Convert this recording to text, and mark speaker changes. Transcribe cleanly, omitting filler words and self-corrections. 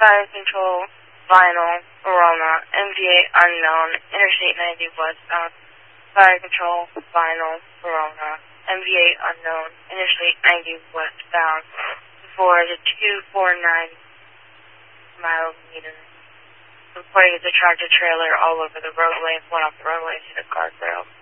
Speaker 1: Fire control, vinyl, Verona, MVA unknown, Interstate 90 westbound. Fire control, vinyl, Verona, MVA unknown, Interstate 90 westbound. For the 249 miles meter. Reporting is a tractor trailer all over the roadway, went off the roadway to the guardrail.